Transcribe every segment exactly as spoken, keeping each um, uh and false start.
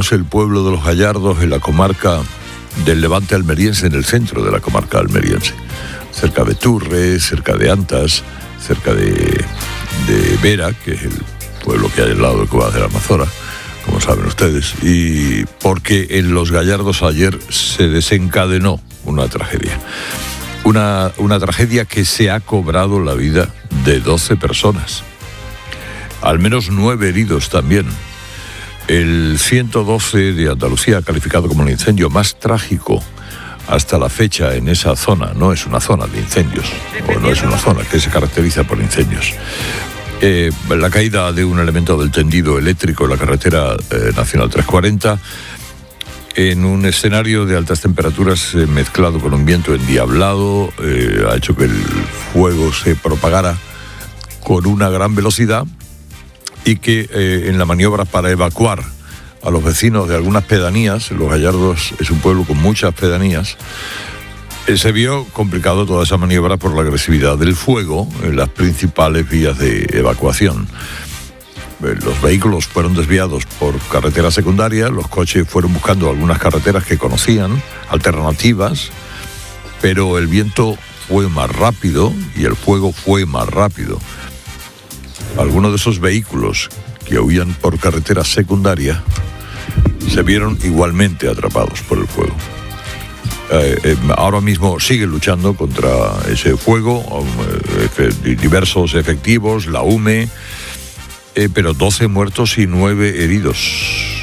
tenemos el pueblo de los Gallardos en la comarca del Levante almeriense, en el centro de la comarca almeriense, cerca de Turres, cerca de Antas, cerca de, de Vera, que es el pueblo que hay al lado de Cuevas de la Amazona, como saben ustedes, y porque en los Gallardos ayer se desencadenó una tragedia. Una, una tragedia que se ha cobrado la vida de doce personas. Al menos nueve heridos también. El ciento doce de Andalucía ha calificado como el incendio más trágico hasta la fecha en esa zona. No es una zona de incendios, o no es una zona que se caracteriza por incendios. Eh, la caída de un elemento del tendido eléctrico en la carretera eh, Nacional trescientos cuarenta, en un escenario de altas temperaturas eh, mezclado con un viento endiablado, eh, ha hecho que el fuego se propagara con una gran velocidad y que eh, en la maniobra para evacuar a los vecinos de algunas pedanías, Los Gallardos es un pueblo con muchas pedanías, eh, se vio complicado toda esa maniobra por la agresividad del fuego en las principales vías de evacuación. Eh, los vehículos fueron desviados por carreteras secundarias, los coches fueron buscando algunas carreteras que conocían, alternativas, pero el viento fue más rápido y el fuego fue más rápido. Algunos de esos vehículos que huían por carretera secundaria se vieron igualmente atrapados por el fuego. Eh, eh, ahora mismo siguen luchando contra ese fuego, eh, diversos efectivos, la U M E, eh, pero doce muertos y nueve heridos.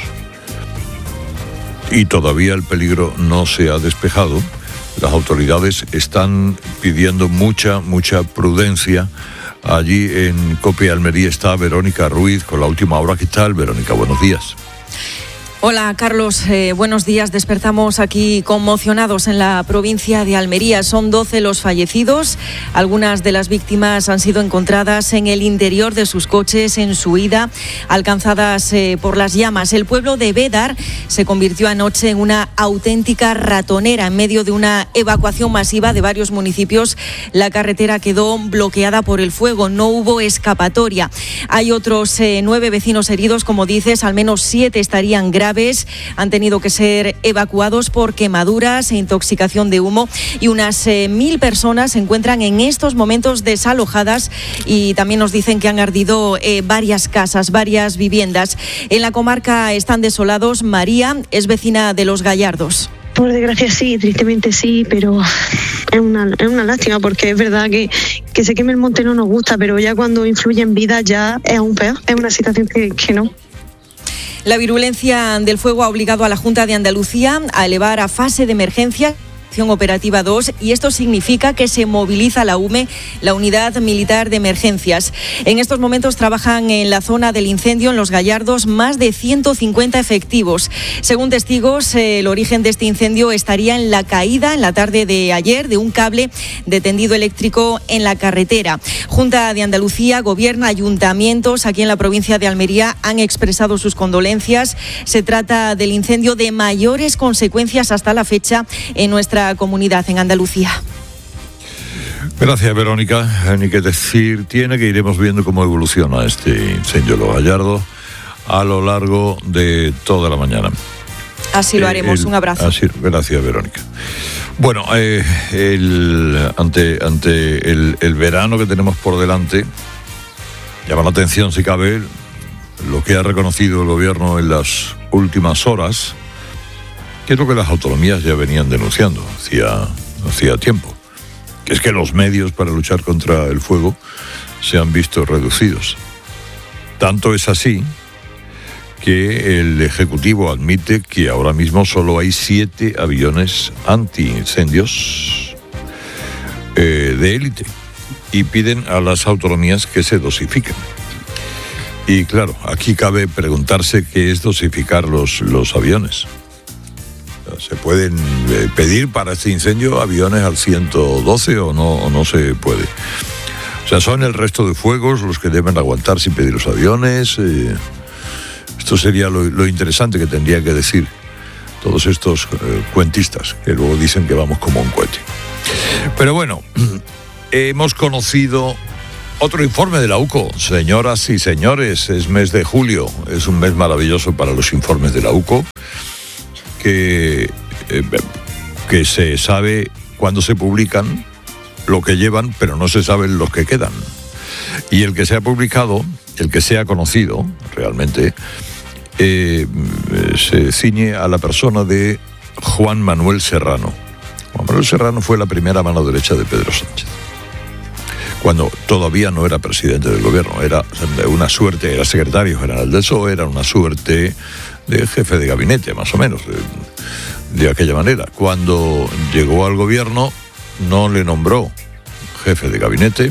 Y todavía el peligro no se ha despejado. Las autoridades están pidiendo mucha, mucha prudencia. Allí en COPE Almería está Verónica Ruiz con la última hora. ¿Qué tal, Verónica? Buenos días. Hola, Carlos. Eh, buenos días. Despertamos aquí conmocionados en la provincia de Almería. Son doce los fallecidos. Algunas de las víctimas han sido encontradas en el interior de sus coches en su huida, alcanzadas eh, por las llamas. El pueblo de Bédar se convirtió anoche en una auténtica ratonera. En medio de una evacuación masiva de varios municipios, la carretera quedó bloqueada por el fuego. No hubo escapatoria. Hay otros eh, nueve vecinos heridos, como dices, al menos siete estarían graves. Han tenido que ser evacuados por quemaduras e intoxicación de humo y unas eh, mil personas se encuentran en estos momentos desalojadas y también nos dicen que han ardido eh, varias casas, varias viviendas. En la comarca están desolados. María es vecina de Los Gallardos. Por desgracia sí, tristemente sí, pero es una, es una lástima porque es verdad que, que se queme el monte no nos gusta, pero ya cuando influye en vida ya es aún peor, es una situación que, que no. La virulencia del fuego ha obligado a la Junta de Andalucía a elevar a fase de emergencia operativa dos y esto significa que se moviliza la U M E, la Unidad Militar de Emergencias. En estos momentos trabajan en la zona del incendio en Los Gallardos más de ciento cincuenta efectivos. Según testigos, el origen de este incendio estaría en la caída en la tarde de ayer de un cable de tendido eléctrico en la carretera. Junta de Andalucía, Gobierno, ayuntamientos aquí en la provincia de Almería han expresado sus condolencias. Se trata del incendio de mayores consecuencias hasta la fecha en nuestra comunidad en Andalucía. Gracias, Verónica. Ni que decir tiene que iremos viendo cómo evoluciona este incendio de Los Gallardos a lo largo de toda la mañana. Así lo haremos. El, Un abrazo. Así, gracias, Verónica. Bueno, eh, el, ante, ante el, el verano que tenemos por delante, llama la atención, si cabe, lo que ha reconocido el Gobierno en las últimas horas, que es lo que las autonomías ya venían denunciando hacía, hacía tiempo, que es que los medios para luchar contra el fuego se han visto reducidos. Tanto es así que el Ejecutivo admite que ahora mismo solo hay siete aviones antiincendios eh, de élite y piden a las autonomías que se dosifiquen. Y claro, aquí cabe preguntarse qué es dosificar los, los aviones. ¿Se pueden eh, pedir para este incendio aviones al ciento doce o no, o no se puede? O sea, ¿son el resto de fuegos los que deben aguantar sin pedir los aviones? Eh, esto sería lo, lo interesante que tendrían que decir todos estos eh, cuentistas, que luego dicen que vamos como un cohete. Pero bueno, hemos conocido Otro informe de la U C O. Señoras y señores, es mes de julio. Es un mes maravilloso para los informes de la U C O, que, eh, que se sabe cuándo se publican, lo que llevan, pero no se saben los que quedan. Y el que se ha publicado, el que se ha conocido realmente, eh, se ciñe a la persona de Juan Manuel Serrano. Juan Manuel Serrano fue la primera mano derecha de Pedro Sánchez, cuando todavía no era presidente del gobierno. Era una suerte, era secretario general del P S O E, era una suerte de jefe de gabinete, más o menos, de, de aquella manera. Cuando llegó al gobierno, no le nombró jefe de gabinete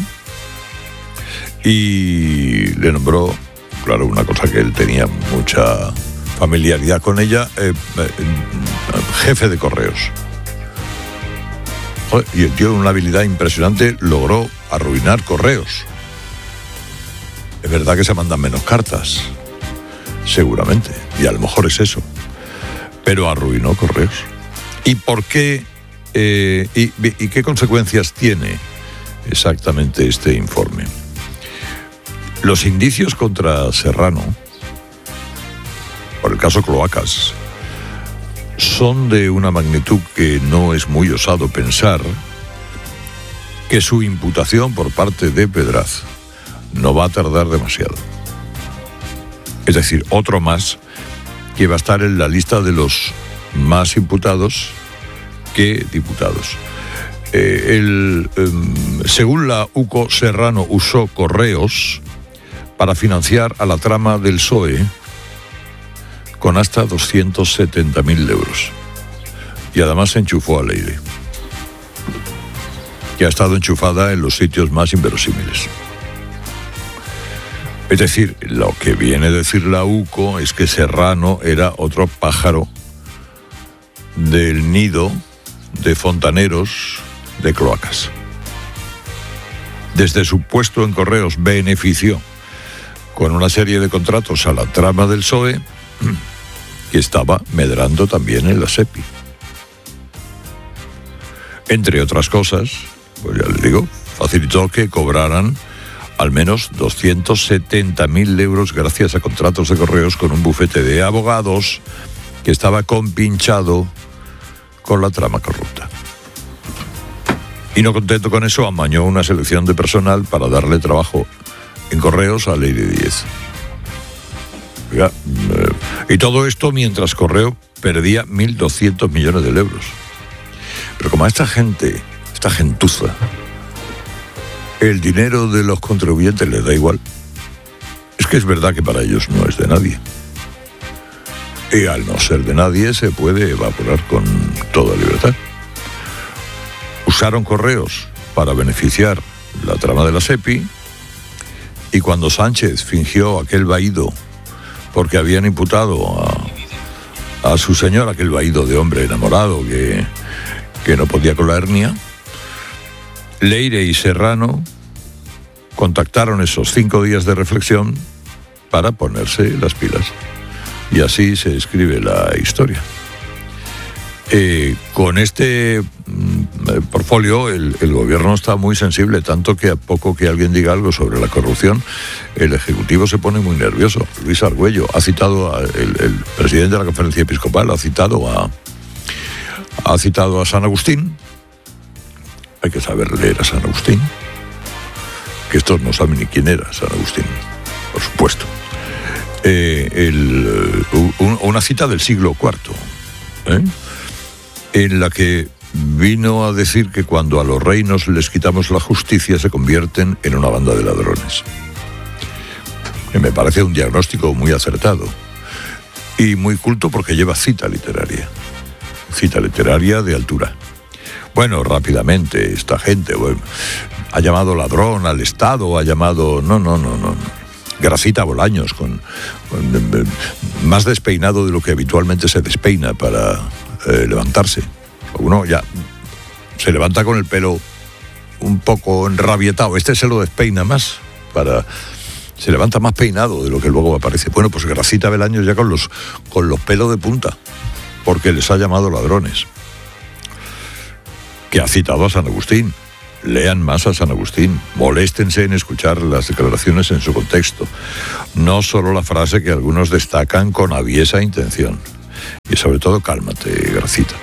y le nombró, claro, una cosa que él tenía mucha familiaridad con ella, eh, eh, jefe de correos. Y el tío, una habilidad impresionante, logró arruinar correos. Es verdad que se mandan menos cartas, seguramente, y a lo mejor es eso, pero arruinó correos. ¿Y por qué? Eh, y, ¿Y qué consecuencias tiene exactamente este informe? Los indicios contra Serrano, por el caso Cloacas, son de una magnitud que no es muy osado pensar que su imputación por parte de Pedraz no va a tardar demasiado. Es decir, otro más que va a estar en la lista de los más imputados que diputados. Eh, el, eh, según la U C O, Serrano usó correos para financiar a la trama del P S O E con hasta doscientos setenta mil euros. Y además se enchufó a Leire, que ha estado enchufada en los sitios más inverosímiles. Es decir, lo que viene a decir la U C O es que Serrano era otro pájaro del nido de fontaneros de Cloacas. Desde su puesto en correos benefició con una serie de contratos a la trama del P S O E, que estaba medrando también en la SEPI. Entre otras cosas, pues ya les digo, facilitó que cobraran al menos doscientos setenta mil euros gracias a contratos de correos con un bufete de abogados que estaba compinchado con la trama corrupta. Y no contento con eso, amañó una selección de personal para darle trabajo en correos a Leire Díez. Oiga, eh, y todo esto mientras Correo perdía mil doscientos millones de euros. Pero como a esta gente, esta gentuza, el dinero de los contribuyentes les da igual, es que es verdad que para ellos no es de nadie. Y al no ser de nadie se puede evaporar con toda libertad. Usaron correos para beneficiar la trama de la SEPI, y cuando Sánchez fingió aquel vaído porque habían imputado a, a su señor, aquel vaído de hombre enamorado que, que no podía con la hernia, Leire y Serrano contactaron esos cinco días de reflexión para ponerse las pilas. Y así se escribe la historia. Eh, con este mm, portfolio el, el gobierno está muy sensible, tanto que a poco que alguien diga algo sobre la corrupción, el Ejecutivo se pone muy nervioso. Luis Argüello ha citado, a, el, el presidente de la Conferencia Episcopal ha citado a, ha citado a San Agustín. Hay que saber leer a San Agustín, que estos no saben ni quién era San Agustín, por supuesto. Eh, el, un, una cita del siglo cuarto, ¿eh? en la que vino a decir que cuando a los reinos les quitamos la justicia se convierten en una banda de ladrones. Que me parece un diagnóstico muy acertado y muy culto porque lleva cita literaria, cita literaria de altura. Bueno, rápidamente, esta gente bueno, ha llamado ladrón al Estado, ha llamado... No, no, no, no. Gracita Bolaños, con, con más despeinado de lo que habitualmente se despeina para eh, levantarse. Uno ya se levanta con el pelo un poco enrabietado. Este se lo despeina más, para se levanta más peinado de lo que luego aparece. Bueno, pues Gracita Bolaños ya con los, con los pelos de punta, porque les ha llamado ladrones. Que ha citado a San Agustín. lean más a San Agustín, moléstense en escuchar las declaraciones en su contexto, no solo la frase que algunos destacan con aviesa intención. Y sobre todo, cálmate, Gracita.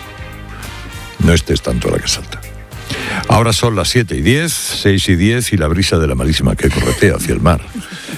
No estés tanto a la que salta. Ahora son las siete y diez, seis y diez y la brisa de la marísima que corretea hacia el mar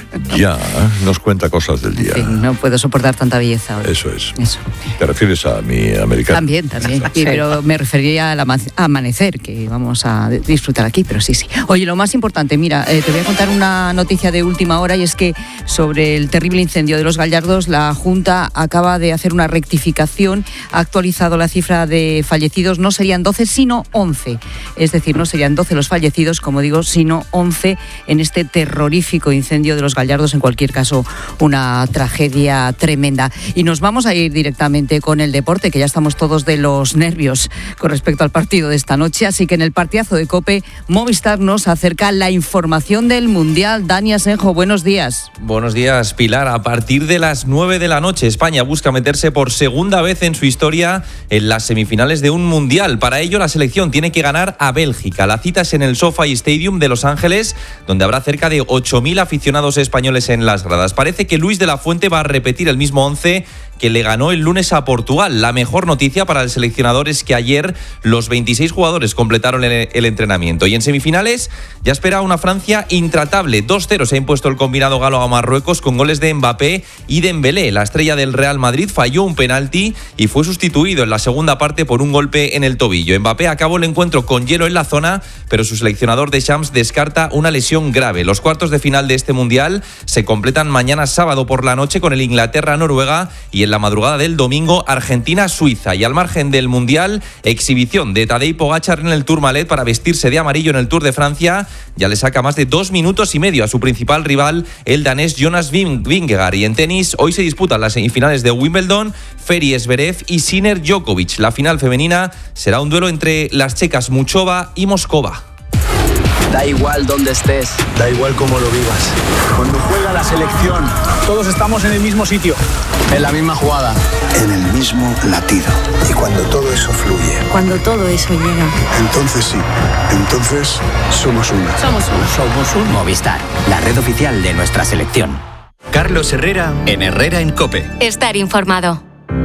ya nos cuenta cosas del día. Sí, no puedo soportar tanta belleza hoy. Eso es. Eso. ¿Te refieres a mi americano? También, también. Sí, pero me refería al ama- amanecer, que vamos a disfrutar aquí, pero sí, sí. Oye, lo más importante, mira, eh, te voy a contar una noticia de última hora y es que sobre el terrible incendio de Los Gallardos, la Junta acaba de hacer una rectificación, ha actualizado la cifra de fallecidos, no serían doce, sino once. Es decir, no serían doce los fallecidos, como digo, sino once en este terrorífico incendio de Los Gallardos. En cualquier caso, una tragedia tremenda. Y nos vamos a ir directamente con el deporte, que ya estamos todos de los nervios con respecto al partido de esta noche. Así que en el partidazo de COPE, Movistar nos acerca la información del Mundial. Dani Asenjo, buenos días. Buenos días, Pilar. A partir de las nueve de la noche, España busca meterse por segunda vez en su historia en las semifinales de un Mundial. Para ello, la selección tiene que ganar a Bélgica. La cita es en el SoFi Stadium de Los Ángeles, donde habrá cerca de ocho mil aficionados españoles en las gradas. Parece que Luis de la Fuente va a repetir el mismo once que le ganó el lunes a Portugal. La mejor noticia para el seleccionador es que ayer los veintiséis jugadores completaron el, el entrenamiento. Y en semifinales ya espera una Francia intratable. dos cero se ha impuesto el combinado galo a Marruecos con goles de Mbappé y Dembélé. La estrella del Real Madrid falló un penalti y fue sustituido en la segunda parte por un golpe en el tobillo. Mbappé acabó el encuentro con hielo en la zona, pero su seleccionador Deschamps descarta una lesión grave. Los cuartos de final de este Mundial se completan mañana sábado por la noche con el Inglaterra-Noruega y el la madrugada del domingo Argentina-Suiza. Y al margen del Mundial, exhibición de Tadej Pogačar en el Tourmalet para vestirse de amarillo en el Tour de Francia. Ya le saca más de dos minutos y medio a su principal rival, el danés Jonas Vingegaard. Y en tenis, hoy se disputan las semifinales de Wimbledon, Ferry Zverev y Sinner Djokovic. La final femenina será un duelo entre las checas Muchova y Moscova. Da igual dónde estés, da igual cómo lo vivas. Cuando juega la selección, todos estamos en el mismo sitio, en la misma jugada, en el mismo latido. Y cuando todo eso fluye, cuando todo eso llega, entonces sí, entonces somos uno. Somos uno. Somos un Movistar, la red oficial de nuestra selección. Carlos Herrera en Herrera en COPE. Estar informado.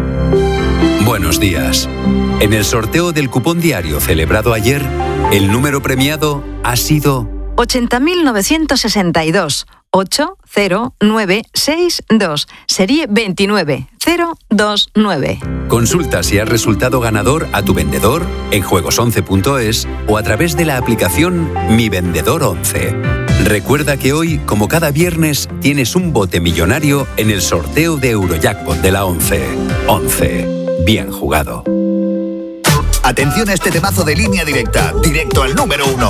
Buenos días. En el sorteo del cupón diario celebrado ayer, el número premiado ha sido ochenta mil novecientos sesenta y dos, ocho cero nueve seis dos, serie veintinueve cero dos nueve. Consulta si has resultado ganador a tu vendedor en juegos once punto es o a través de la aplicación Mi Vendedor once. Recuerda que hoy, como cada viernes, tienes un bote millonario en el sorteo de Eurojackpot de la once. once. Bien jugado. Atención a este temazo de Línea Directa, directo al número uno.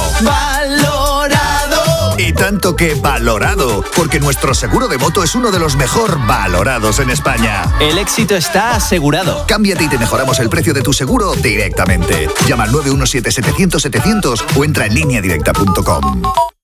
¡Valorado! Y tanto que valorado, porque nuestro seguro de moto es uno de los mejor valorados en España. El éxito está asegurado. Cámbiate y te mejoramos el precio de tu seguro directamente. Llama al nueve uno siete setecientos setecientos o entra en línea directa punto com.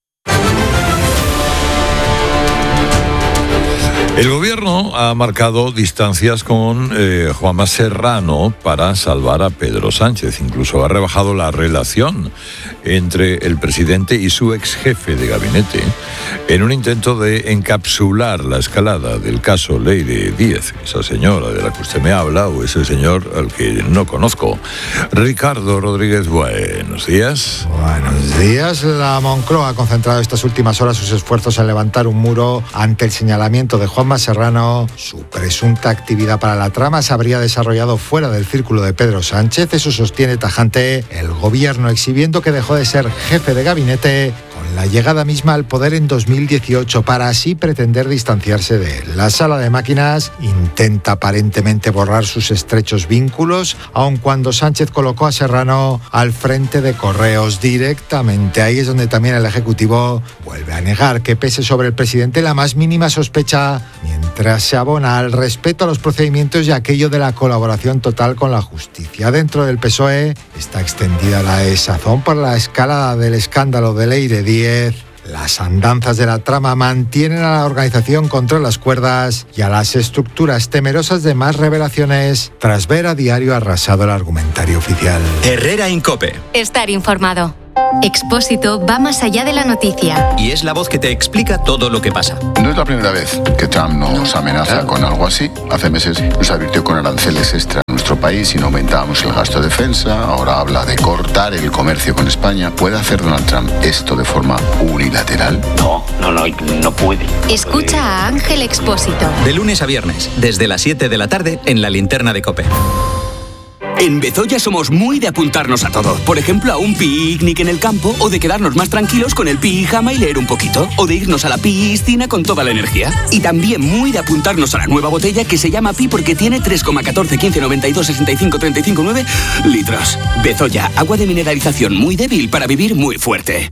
El gobierno ha marcado distancias con eh, Juanma Serrano para salvar a Pedro Sánchez. Incluso ha rebajado la relación entre el presidente y su ex jefe de gabinete en un intento de encapsular la escalada del caso Leire Díez, esa señora de la que usted me habla o ese señor al que no conozco. Ricardo Rodríguez, buenos días. Buenos días. La Moncloa ha concentrado estas últimas horas sus esfuerzos en levantar un muro ante el señalamiento de Juanma Serrano. Su presunta actividad para la trama se habría desarrollado fuera del círculo de Pedro Sánchez. Eso sostiene tajante el gobierno, exhibiendo que dejó de ser jefe de gabinete con la llegada misma al poder en dos mil dieciocho para así pretender distanciarse de él. La sala de máquinas intenta aparentemente borrar sus estrechos vínculos, aun cuando Sánchez colocó a Serrano al frente de Correos directamente. Ahí es donde también el Ejecutivo vuelve a negar que pese sobre el presidente la más mínima sospecha, mientras se abona al respeto a los procedimientos y aquello de la colaboración total con la justicia. Dentro del P S O E está extendida la desazón por la escalada del escándalo de Leire Díez. Las andanzas de la trama mantienen a la organización contra las cuerdas y a las estructuras temerosas de más revelaciones tras ver a diario arrasado el argumentario oficial. Herrera en COPE. Estar informado. Expósito va más allá de la noticia. Y es la voz que te explica todo lo que pasa. No es la primera vez que Trump nos amenaza con algo así. Hace meses nos advirtió con aranceles extra en nuestro país si no aumentábamos el gasto de defensa. Ahora habla de cortar el comercio con España. ¿Puede hacer Donald Trump esto de forma unilateral? No, no, no, no puede. Escucha a Ángel Expósito. De lunes a viernes, desde las siete de la tarde, en la linterna de COPE. En Bezoya somos muy de apuntarnos a todo. Por ejemplo, a un picnic en el campo, o de quedarnos más tranquilos con el pijama y leer un poquito, o de irnos a la piscina con toda la energía. Y también muy de apuntarnos a la nueva botella que se llama Pi porque tiene tres coma catorce, quince, noventa y dos, sesenta y cinco, treinta y cinco, nueve litros. Bezoya, agua de mineralización muy débil para vivir muy fuerte.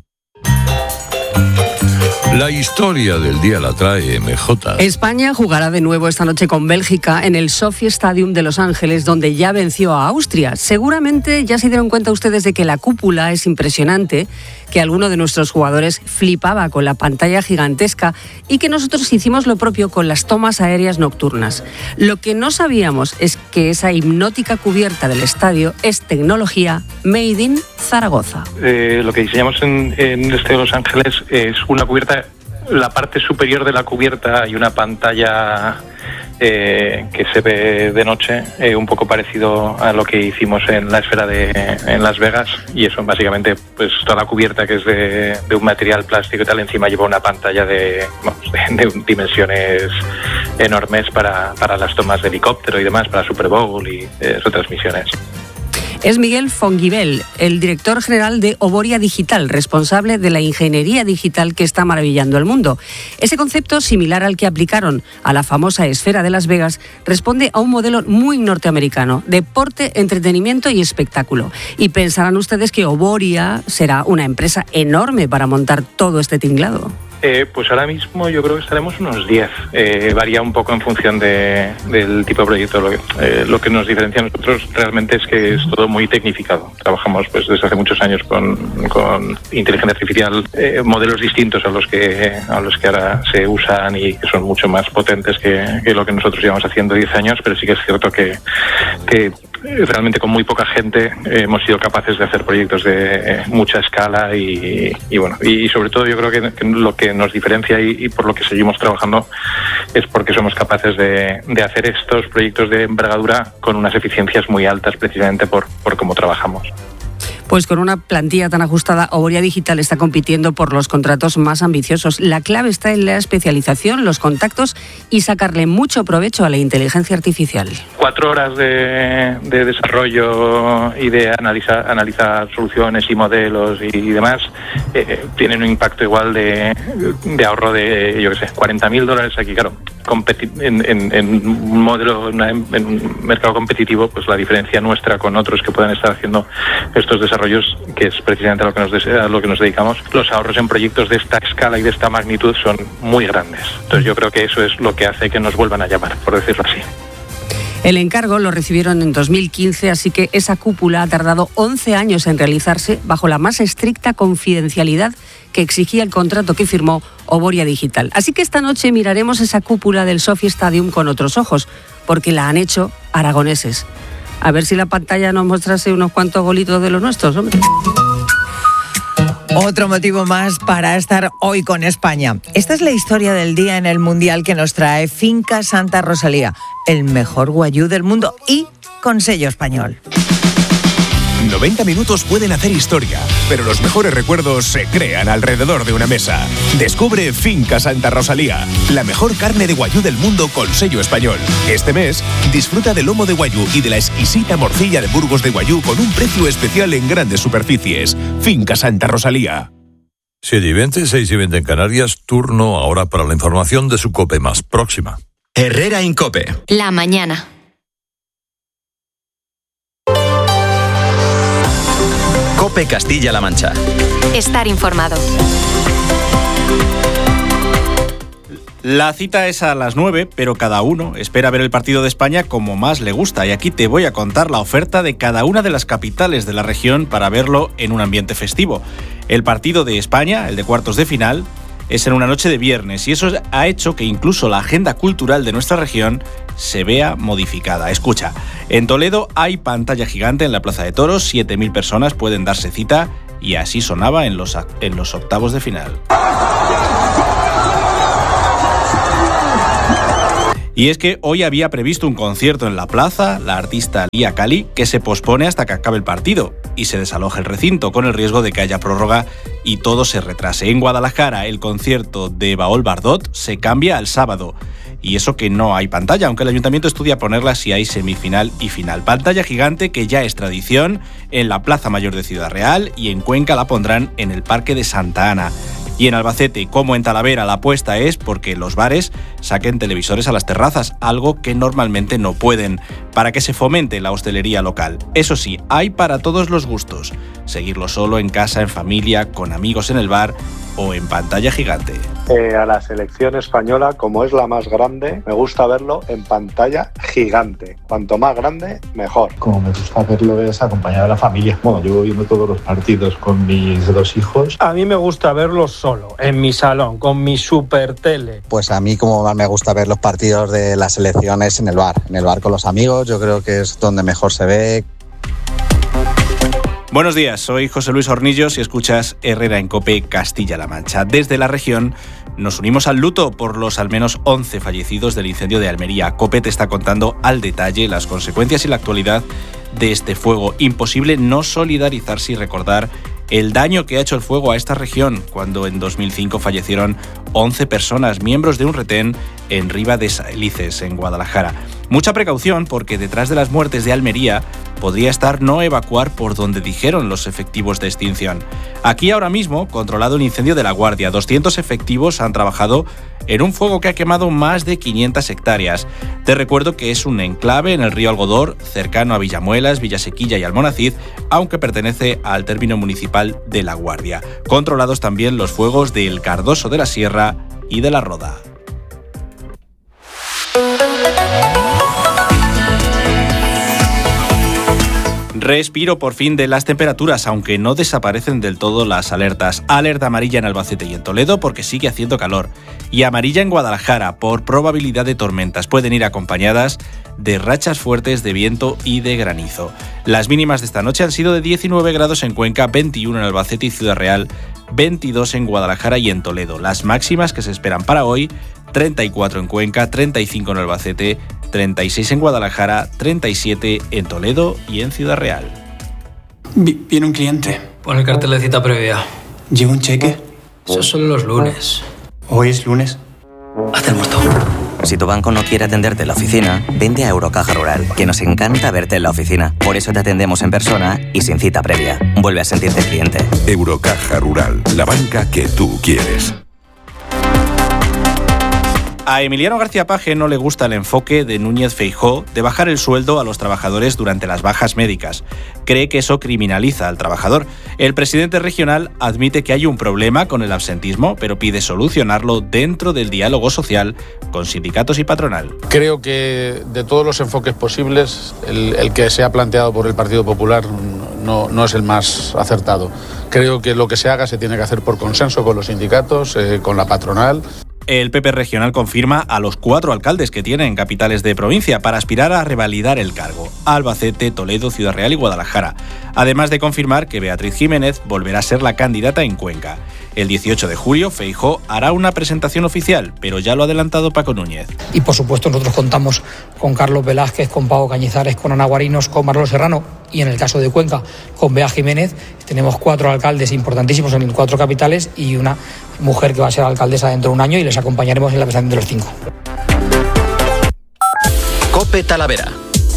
La historia del día la trae M J. España jugará de nuevo esta noche con Bélgica en el Sophie Stadium de Los Ángeles, donde ya venció a Austria. Seguramente ya se dieron cuenta ustedes de que la cúpula es impresionante, que alguno de nuestros jugadores flipaba con la pantalla gigantesca y que nosotros hicimos lo propio con las tomas aéreas nocturnas. Lo que no sabíamos es que esa hipnótica cubierta del estadio es tecnología made in Zaragoza. Eh, lo que diseñamos en, en el Estadio de Los Ángeles es una cubierta. La parte superior de la cubierta hay una pantalla eh, que se ve de noche, eh, un poco parecido a lo que hicimos en la esfera de en Las Vegas, y eso básicamente, pues toda la cubierta, que es de, de un material plástico y tal, encima lleva una pantalla de, vamos, de, de dimensiones enormes para, para las tomas de helicóptero y demás, para Super Bowl y eh, retransmisiones. Es Miguel Fonguibel, el director general de Oboria Digital, responsable de la ingeniería digital que está maravillando el mundo. Ese concepto, similar al que aplicaron a la famosa esfera de Las Vegas, responde a un modelo muy norteamericano: deporte, entretenimiento y espectáculo. Y pensarán ustedes que Oboria será una empresa enorme para montar todo este tinglado. Eh, pues ahora mismo yo creo que estaremos unos diez. Eh, varía un poco en función de, del tipo de proyecto. Lo que, eh, lo que nos diferencia a nosotros realmente es que es todo muy tecnificado. Trabajamos pues desde hace muchos años con, con inteligencia artificial, eh, modelos distintos a los que a los que ahora se usan y que son mucho más potentes que, que lo que nosotros llevamos haciendo diez años, pero sí que es cierto que, que realmente con muy poca gente eh, hemos sido capaces de hacer proyectos de eh, mucha escala y, y bueno, y, y sobre todo yo creo que, que lo que nos diferencia y, y por lo que seguimos trabajando es porque somos capaces de, de hacer estos proyectos de envergadura con unas eficiencias muy altas, precisamente por, por cómo trabajamos. Pues con una plantilla tan ajustada, Oboria Digital está compitiendo por los contratos más ambiciosos. La clave está en la especialización, los contactos y sacarle mucho provecho a la inteligencia artificial. Cuatro horas de, de desarrollo y de analizar, analizar soluciones y modelos y, y demás eh, tienen un impacto igual de, de ahorro de, yo qué sé, cuarenta mil dólares aquí, claro. Competi- en, en, en un modelo, en, una, en un mercado competitivo, pues la diferencia nuestra con otros que puedan estar haciendo estos desarrollos, que es precisamente a lo que nos, a lo que nos dedicamos, los ahorros en proyectos de esta escala y de esta magnitud son muy grandes. Entonces yo creo que eso es lo que hace que nos vuelvan a llamar, por decirlo así. El encargo lo recibieron en dos mil quince, así que esa cúpula ha tardado once años en realizarse bajo la más estricta confidencialidad que exigía el contrato que firmó Oboria Digital. Así que esta noche miraremos esa cúpula del Sophie Stadium con otros ojos, porque la han hecho aragoneses. A ver si la pantalla nos mostrase unos cuantos golitos de los nuestros, hombre. Otro motivo más para estar hoy con España. Esta es la historia del día en el Mundial que nos trae Finca Santa Rosalía, el mejor guayú del mundo y con sello español. noventa minutos pueden hacer historia, pero los mejores recuerdos se crean alrededor de una mesa. Descubre Finca Santa Rosalía, la mejor carne de guayú del mundo con sello español. Este mes, disfruta del lomo de guayú y de la exquisita morcilla de Burgos de guayú con un precio especial en grandes superficies. Finca Santa Rosalía. siete y veinte, seis y veinte en Canarias, turno ahora para la información de su COPE más próxima. Herrera Incope. La mañana. COPE Castilla-La Mancha. Estar informado. La cita es a las nueve, pero cada uno espera ver el partido de España como más le gusta. Y aquí te voy a contar la oferta de cada una de las capitales de la región para verlo en un ambiente festivo. El partido de España, el de cuartos de final, es en una noche de viernes y eso ha hecho que incluso la agenda cultural de nuestra región se vea modificada. Escucha, en Toledo hay pantalla gigante en la Plaza de Toros, siete mil personas pueden darse cita y así sonaba en los, en los octavos de final. Y es que hoy había previsto un concierto en la plaza, la artista Lia Kali, que se pospone hasta que acabe el partido y se desaloja el recinto con el riesgo de que haya prórroga y todo se retrase. En Guadalajara, el concierto de Baol Bardot se cambia al sábado. Y eso que no hay pantalla, aunque el ayuntamiento estudia ponerla si hay semifinal y final. Pantalla gigante que ya es tradición en la Plaza Mayor de Ciudad Real, y en Cuenca la pondrán en el Parque de Santa Ana. Y en Albacete, como en Talavera, la apuesta es porque los bares saquen televisores a las terrazas, algo que normalmente no pueden, para que se fomente la hostelería local. Eso sí, hay para todos los gustos. Seguirlo solo, en casa, en familia, con amigos en el bar o en pantalla gigante. Eh, a la selección española, como es la más grande, me gusta verlo en pantalla gigante. Cuanto más grande, mejor. Como me gusta verlo es acompañado de la familia. Bueno, llevo viendo todos los partidos con mis dos hijos. A mí me gusta verlo solo, en mi salón, con mi super tele. Pues a mí como más me gusta ver los partidos de las selecciones en el bar. En el bar con los amigos, yo creo que es donde mejor se ve. Buenos días, soy José Luis Hornillos y escuchas Herrera en COPE Castilla-La Mancha. Desde la región nos unimos al luto por los al menos once fallecidos del incendio de Almería. COPE te está contando al detalle las consecuencias y la actualidad de este fuego. Imposible no solidarizarse y recordar el daño que ha hecho el fuego a esta región, cuando en dos mil cinco fallecieron once personas, miembros de un retén en Riva de Saelices, en Guadalajara. Mucha precaución, porque detrás de las muertes de Almería podría estar no evacuar por donde dijeron los efectivos de extinción. Aquí ahora mismo, controlado el incendio de La Guardia, doscientos efectivos han trabajado en un fuego que ha quemado más de quinientas hectáreas. Te recuerdo que es un enclave en el río Algodor, cercano a Villamuelas, Villasequilla y Almonacid, aunque pertenece al término municipal de La Guardia. Controlados también los fuegos de El Cardoso de la Sierra y de La Roda. Respiro por fin de las temperaturas, aunque no desaparecen del todo las alertas. Alerta amarilla en Albacete y en Toledo porque sigue haciendo calor. Y amarilla en Guadalajara por probabilidad de tormentas. Pueden ir acompañadas de rachas fuertes de viento y de granizo. Las mínimas de esta noche han sido de diecinueve grados en Cuenca, veintiuno en Albacete y Ciudad Real, veintidós en Guadalajara y en Toledo. Las máximas que se esperan para hoy: treinta y cuatro en Cuenca, treinta y cinco en Albacete, treinta y seis en Guadalajara, treinta y siete en Toledo y en Ciudad Real. Viene un cliente. Pon el cartel de cita previa. ¿Lleva un cheque? Esos son los lunes. ¿Hoy es lunes? Hazte el muerto. Si tu banco no quiere atenderte en la oficina, vente a Eurocaja Rural, que nos encanta verte en la oficina. Por eso te atendemos en persona y sin cita previa. Vuelve a sentirte cliente. Eurocaja Rural, la banca que tú quieres. A Emiliano García Paje no le gusta el enfoque de Núñez Feijóo de bajar el sueldo a los trabajadores durante las bajas médicas. Cree que eso criminaliza al trabajador. El presidente regional admite que hay un problema con el absentismo, pero pide solucionarlo dentro del diálogo social con sindicatos y patronal. Creo que de todos los enfoques posibles, el, el que se ha planteado por el Partido Popular no, no es el más acertado. Creo que lo que se haga se tiene que hacer por consenso con los sindicatos, eh, con la patronal. El P P regional confirma a los cuatro alcaldes que tiene en capitales de provincia para aspirar a revalidar el cargo: Albacete, Toledo, Ciudad Real y Guadalajara. Además de confirmar que Beatriz Jiménez volverá a ser la candidata en Cuenca. El dieciocho de julio, Feijóo hará una presentación oficial, pero ya lo ha adelantado Paco Núñez. Y por supuesto nosotros contamos con Carlos Velázquez, con Pau Cañizares, con Ana Guarinos, con Marlo Serrano y en el caso de Cuenca con Bea Jiménez. Tenemos cuatro alcaldes importantísimos en cuatro capitales y una mujer que va a ser alcaldesa dentro de un año, y les acompañaremos en la presentación de los cinco. COPE Talavera.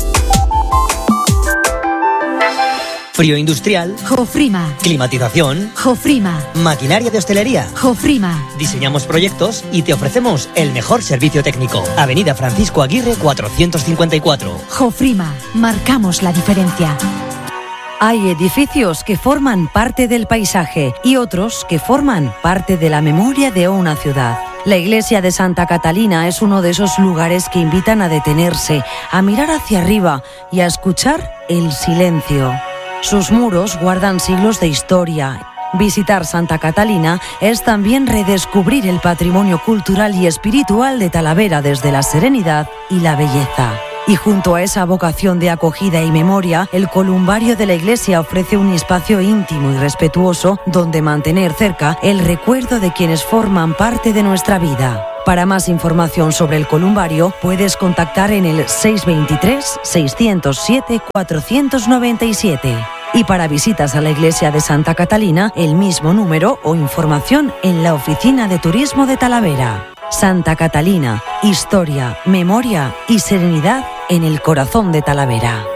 Frío industrial. Jofrima. Climatización. Jofrima. Maquinaria de hostelería. Jofrima. Diseñamos proyectos y te ofrecemos el mejor servicio técnico. Avenida Francisco Aguirre cuatrocientos cincuenta y cuatro. Jofrima. Marcamos la diferencia. Hay edificios que forman parte del paisaje y otros que forman parte de la memoria de una ciudad. La iglesia de Santa Catalina es uno de esos lugares que invitan a detenerse, a mirar hacia arriba y a escuchar el silencio. Sus muros guardan siglos de historia. Visitar Santa Catalina es también redescubrir el patrimonio cultural y espiritual de Talavera desde la serenidad y la belleza. Y junto a esa vocación de acogida y memoria, el columbario de la Iglesia ofrece un espacio íntimo y respetuoso donde mantener cerca el recuerdo de quienes forman parte de nuestra vida. Para más información sobre el columbario, puedes contactar en el seis dos tres, seis cero siete, cuatro nueve siete. Y para visitas a la iglesia de Santa Catalina, el mismo número o información en la Oficina de Turismo de Talavera. Santa Catalina, historia, memoria y serenidad en el corazón de Talavera.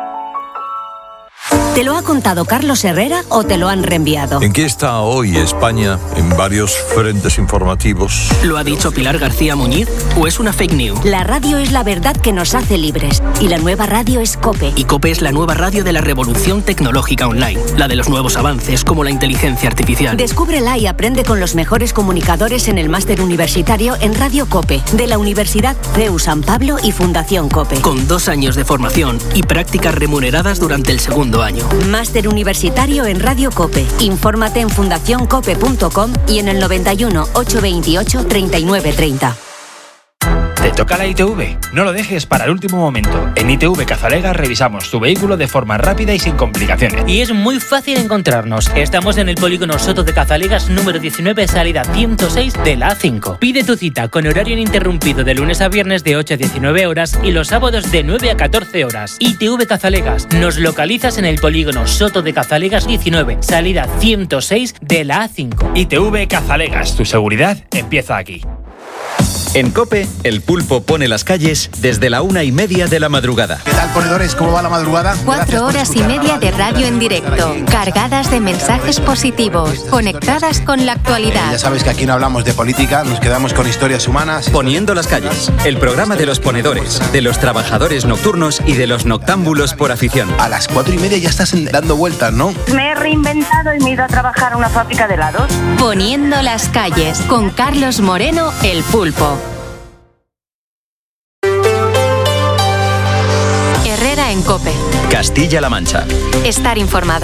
¿Te lo ha contado Carlos Herrera o te lo han reenviado? ¿En qué está hoy España en varios frentes informativos? ¿Lo ha dicho Pilar García Muñiz o es una fake news? La radio es la verdad que nos hace libres y la nueva radio es COPE. Y COPE es la nueva radio de la revolución tecnológica online, la de los nuevos avances como la inteligencia artificial. Descúbrela y aprende con los mejores comunicadores en el máster universitario en Radio COPE de la Universidad C E U San Pablo y Fundación COPE. Con dos años de formación y prácticas remuneradas durante el segundo año. Máster universitario en Radio COPE. Infórmate en fundación cope punto com y en el noventa y uno, ochocientos veintiocho, treinta y nueve treinta. ¿Te toca la I T V? No lo dejes para el último momento. En I T V Cazalegas revisamos tu vehículo de forma rápida y sin complicaciones. Y es muy fácil encontrarnos. Estamos en el polígono Soto de Cazalegas número diecinueve, salida ciento seis de la A cinco. Pide tu cita con horario ininterrumpido de lunes a viernes de ocho a diecinueve horas y los sábados de nueve a catorce horas. I T V Cazalegas. Nos localizas en el polígono Soto de Cazalegas diecinueve, salida ciento seis de la A cinco. I T V Cazalegas. Tu seguridad empieza aquí. En COPE, el pulpo pone las calles desde la una y media de la madrugada. ¿Qué tal, ponedores? ¿Cómo va la madrugada? Cuatro horas y media de radio en directo, cargadas de mensajes positivos, conectadas con la actualidad. Ya sabes que aquí no hablamos de política, nos quedamos con historias humanas. Poniendo las calles, el programa de los ponedores, de los trabajadores nocturnos y de los noctámbulos por afición. A las cuatro y media ya estás dando vueltas, ¿no? Me he reinventado y me he ido a trabajar a una fábrica de helados. Poniendo las calles, con Carlos Moreno, el pulpo. Herrera en COPE. Castilla-La Mancha. Estar informado.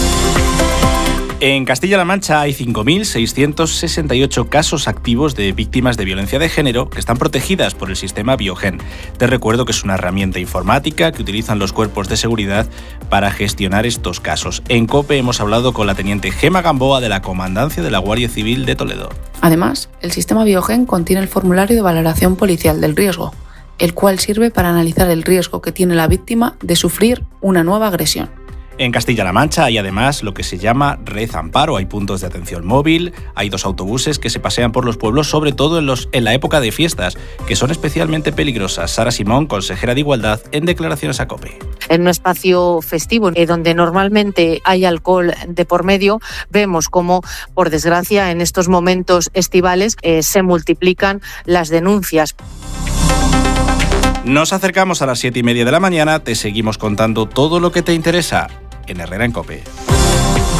En Castilla-La Mancha hay cinco mil seiscientos sesenta y ocho casos activos de víctimas de violencia de género que están protegidas por el sistema Biogen. Te recuerdo que es una herramienta informática que utilizan los cuerpos de seguridad para gestionar estos casos. En COPE hemos hablado con la teniente Gema Gamboa de la Comandancia de la Guardia Civil de Toledo. Además, el sistema Biogen contiene el formulario de valoración policial del riesgo, el cual sirve para analizar el riesgo que tiene la víctima de sufrir una nueva agresión. En Castilla-La Mancha hay además lo que se llama Red Amparo. Hay puntos de atención móvil, hay dos autobuses que se pasean por los pueblos, sobre todo en, los, en la época de fiestas, que son especialmente peligrosas. Sara Simón, consejera de Igualdad, en declaraciones a COPE. En un espacio festivo, eh, donde normalmente hay alcohol de por medio, vemos cómo, por desgracia, en estos momentos estivales eh, se multiplican las denuncias. Nos acercamos a las siete y media de la mañana, te seguimos contando todo lo que te interesa en Herrera en COPE.